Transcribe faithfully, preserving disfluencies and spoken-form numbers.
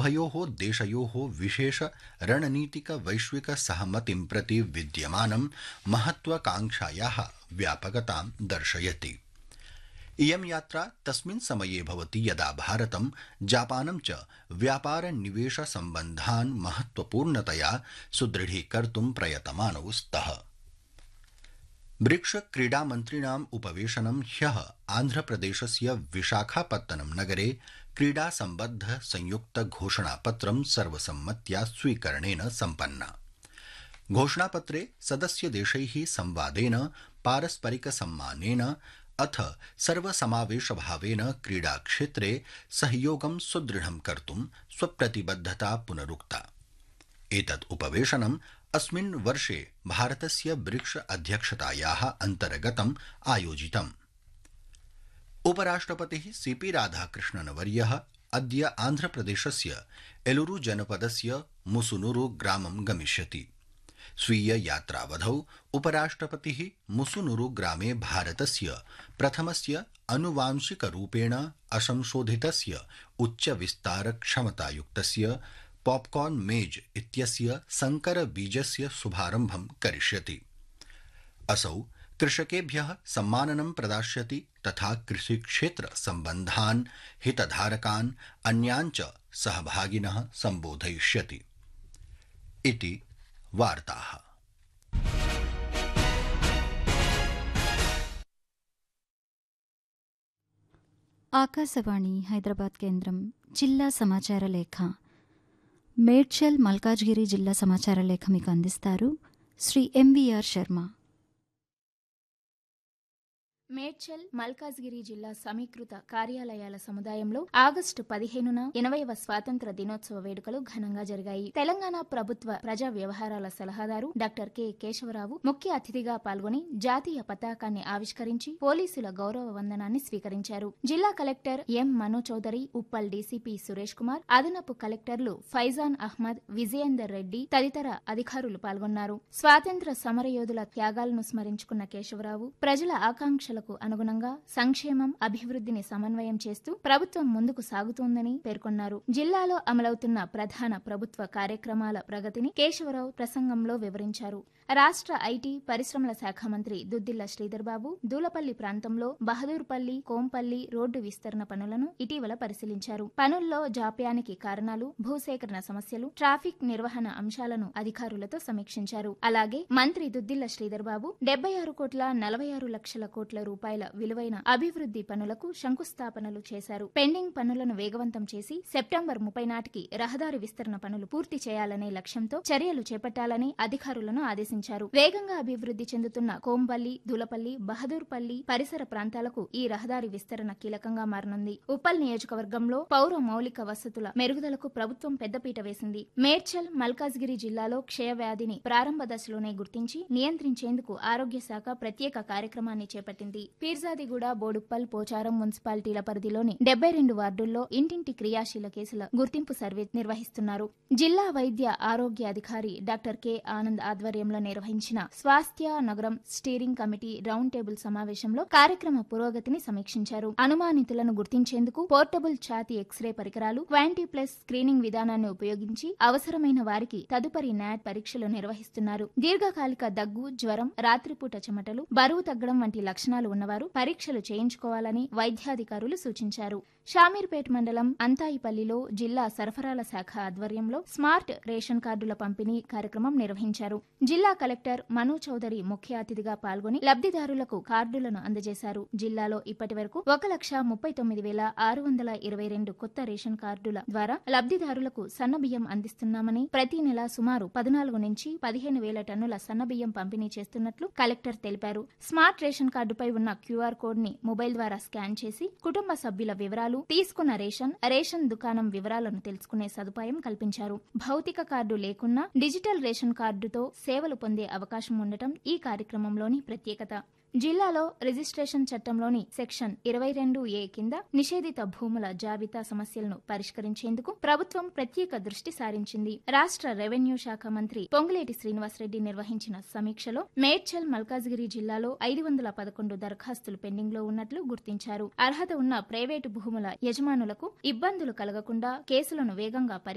उभयोः देशयोः विशेष रणनीतिक वैश्विक सहमतिं प्रति विद्यमानं महत्वाकांक्षायाः व्यापकतां दर्शयति। इयं यात्रा तस्मिन् समये भवति यदा भारतं जापानं च व्यापार निवेश सम्बन्धान् महत्वपूर्णतया सुदृढीकर्तुं प्रयतमानौ स्तः। ब्रिक्स क्रीडामन्त्रिणाम् उपवेशनं ह्यः आन्ध्रप्रदेशस्य विशाखापत्तनं नगरे क्रीडा सम्बद्ध संयुक्त घोषणापत्रं सर्वसम्मत्या स्वीकरणेन सम्पन्ना। घोषणापत्रे सदस्यदेशैः संवादेन पारस्परिक सम्मानेन अथ सर्वसमावेशभावेन क्रीडाक्षेत्रे सहयोगं सुदृढं कर्तुं स्वप्रतिबद्धता पुनरुक्ता। एतत् उपवेशनम् अस्मिन् वर्षे भारतस्य ब्रिक्स अध्यक्षतायाः अन्तर्गतम् आयोजितम्। उपराष्ट्रपतिः सीपी राधाकृष्णनवर्यः अद्य आन्ध्रप्रदेशस्य एलुरु जनपदस्य मुसुनुरु ग्रामं गमिष्यति। स्वीय यात्रावधौ उपराष्ट्रपतिः मुसुनुरु ग्रामे भारतस्य प्रथमस्य अनुवांशिकरूपेण असंशोधितस्य उच्चविस्तार क्षमतायुक्तस्य पॉपकॉर्न मेज इत्यस्य संकरबीजस्य शुभारम्भं करिष्यति। असौ कृषकेभ्यः सम्माननं प्रदास्यति तथा कृषिक्षेत्र सम्बन्धान् हितधारकान् अन्यान् च सहभागिनः सम्बोधयिष्यति। इति वार्ताः। ఆకాశవాణి హైదరాబాద్ కేంద్రం జిల్లా సమాచార లేఖ మేడ్చల్ మల్కాజ్గిరి జిల్లా సమాచార లేఖ మీకు అందిస్తారు శ్రీ ఎంవీఆర్ శర్మ. మేడ్చల్ మల్కాజ్గిరి జిల్లా సమీకృత కార్యాలయాల సముదాయంలో ఆగస్టు పదిహేనున ఎనభైవ స్వాతంత్ర దినోత్సవ వేడుకలు ఘనంగా జరిగాయి. తెలంగాణ ప్రభుత్వ ప్రజా వ్యవహారాల సలహాదారు డాక్టర్ కె కేశవరావు ముఖ్య అతిథిగా పాల్గొని జాతీయ పతాకాన్ని ఆవిష్కరించి పోలీసుల గౌరవ వందనాన్ని స్వీకరించారు. జిల్లా కలెక్టర్ ఎం మనో చౌదరి, ఉప్పల్ డీసీపీ సురేష్ కుమార్, అదనపు కలెక్టర్లు ఫైజాన్ అహ్మద్, విజయేందర్ రెడ్డి తదితర అధికారులు పాల్గొన్నారు. స్వాతంత్ర సమరయోధుల త్యాగాలను స్మరించుకున్న కేశవరావు ప్రజల ఆకాంక్షల అనుగుణంగా సంక్షేమం, అభివృద్ధిని సమన్వయం చేస్తూ ప్రభుత్వం ముందుకు సాగుతోందని పేర్కొన్నారు. జిల్లాలో అమలవుతున్న ప్రధాన ప్రభుత్వ కార్యక్రమాల ప్రగతిని కేశవరావు ప్రసంగంలో వివరించారు. రాష్ట్ర ఐటీ పరిశ్రమల శాఖ మంత్రి దుద్దిల్ల శ్రీధర్ బాబు దూలపల్లి ప్రాంతంలో బహదూర్పల్లి, కోంపల్లి రోడ్డు విస్తరణ పనులను ఇటీవల పరిశీలించారు. పనుల్లో జాప్యానికి కారణాలు, భూసేకరణ సమస్యలు, ట్రాఫిక్ నిర్వహణ అంశాలను అధికారులతో సమీక్షించారు. అలాగే మంత్రి దుద్దిల్ల శ్రీధర్ బాబు డెబ్బై ఆరు కోట్ల నలభై ఆరు లక్షల కోట్ల రూపాయల విలువైన అభివృద్ది పనులకు శంకుస్థాపనలు చేశారు. పెండింగ్ పనులను వేగవంతం చేసి సెప్టెంబర్ ముప్పై నాటికి రహదారి విస్తరణ పనులు పూర్తి చేయాలనే లక్ష్యంతో చర్యలు చేపట్టాలని అధికారులను ఆదేశించారు. వేగంగా అభివృద్ది చెందుతున్న కోంపల్లి, దూలపల్లి, బహదూర్పల్లి పరిసర ప్రాంతాలకు ఈ రహదారి విస్తరణ కీలకంగా మారనుంది. ఉప్పల్ నియోజకవర్గంలో పౌర మౌలిక వసతుల మెరుగుదలకు ప్రభుత్వం పెద్దపీట వేసింది. మేడ్చల్, మల్కాజ్గిరి జిల్లాలో క్షయవ్యాధిని ప్రారంభ దశలోనే గుర్తించి నియంత్రించేందుకు ఆరోగ్య శాఖ ప్రత్యేక కార్యక్రమాన్ని చేపట్టింది. పీర్జాదిగూడ, బోడుప్పల్, పోచారం మున్సిపాలిటీల పరిధిలోని డెబ్బై రెండు వార్డుల్లో ఇంటింటి క్రియాశీల కేసుల గుర్తింపు సర్వే నిర్వహిస్తున్నారు. జిల్లా వైద్య ఆరోగ్య అధికారి డాక్టర్ కె ఆనంద్ ఆధ్వర్యంలో నిర్వహించిన స్వాస్థ్య నగరం స్టీరింగ్ కమిటీ రౌండ్ టేబుల్ సమావేశంలో కార్యక్రమ పురోగతిని సమీక్షించారు. అనుమానితులను గుర్తించేందుకు పోర్టబుల్ ఛాతీ ఎక్స్రే పరికరాలు, క్వాంటీ ప్లస్ స్క్రీనింగ్ విధానాన్ని ఉపయోగించి అవసరమైన వారికి తదుపరి న్యాట్ పరీక్షలు నిర్వహిస్తున్నారు. దీర్ఘకాలిక దగ్గు, జ్వరం, రాత్రిపూట చెమటలు, బరువు తగ్గడం వంటి లక్షణాలు ఉన్నవారు పరీక్షలు చేయించుకోవాలని వైద్యాధికారులు సూచించారు. షామీర్పేట్ మండలం అంతాయిపల్లిలో జిల్లా సరఫరాల శాఖ ఆధ్వర్యంలో స్మార్ట్ రేషన్ కార్డుల పంపిణీ కార్యక్రమం నిర్వహించారు. జిల్లా కలెక్టర్ మను చౌదరి ముఖ్య అతిథిగా పాల్గొని లబ్దిదారులకు కార్డులను అందజేశారు. జిల్లాలో ఇప్పటి వరకు ఒక లక్ష ముప్పై తొమ్మిది వేల ఆరు వందల ఇరవై రెండు కొత్త రేషన్ కార్డుల ద్వారా లబ్దిదారులకు సన్నబియ్యం అందిస్తున్నామని, ప్రతి నెల సుమారు పద్నాలుగు నుంచి పదిహేను వేల టన్నుల సన్నబియ్యం పంపిణీ చేస్తున్నట్లు కలెక్టర్ తెలిపారు. స్మార్ట్ రేషన్ కార్డుపై ఉన్న క్యూఆర్ కోడ్ ని మొబైల్ ద్వారా స్కాన్ చేసి కుటుంబ సభ్యుల వివరాలు, తీసుకున్న రేషన్, రేషన్ దుకాణం వివరాలను తెలుసుకునే సదుపాయం కల్పించారు. భౌతిక కార్డు లేకున్నా డిజిటల్ రేషన్ కార్డుతో సేవలు పొందే అవకాశం ఉండటం ఈ కార్యక్రమంలోని ప్రత్యేకత. జిల్లాలో రిజిస్ట్రేషన్ చట్టంలోని సెక్షన్ ఇరవై రెండు ఏ కింద నిషేధిత భూముల జాబితా సమస్యలను పరిష్కరించేందుకు ప్రభుత్వం ప్రత్యేక దృష్టి సారించింది. రాష్ట్ర రెవెన్యూ శాఖ మంత్రి పొంగులేటి శ్రీనివాసరెడ్డి నిర్వహించిన సమీక్షలో మేడ్చల్, మల్కాజ్గిరి జిల్లాలో ఐదు వందల పదకొండు దరఖాస్తులు పెండింగ్ లో ఉన్నట్లు గుర్తించారు. అర్హత ఉన్న ప్రైవేటు భూముల యజమానులకు ఇబ్బందులు కలగకుండా కేసులను వేగంగా